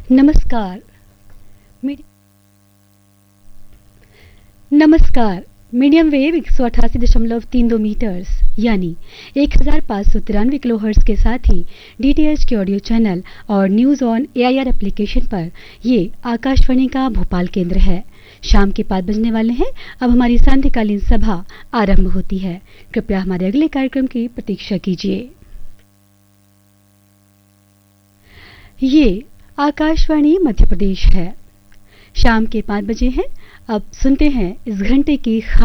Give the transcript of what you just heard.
नमस्कार मी- नमस्कार। Medium wave 188.32 metres यानी 1593 किलोहर्ट्ज के साथ ही डीटीएच के ऑडियो चैनल और न्यूज ऑन एआईआर एप्लीकेशन पर ये आकाशवाणी का भोपाल केंद्र है। शाम के 5 बजने वाले हैं। अब हमारी सांध्यकालीन सभा आरंभ होती है। कृपया हमारे अगले कार्यक्रम की प्रतीक्षा कीजिए। ये आकाशवाणी मध्य प्रदेश है। शाम के 5 बजे हैं। अब सुनते हैं इस घंटे की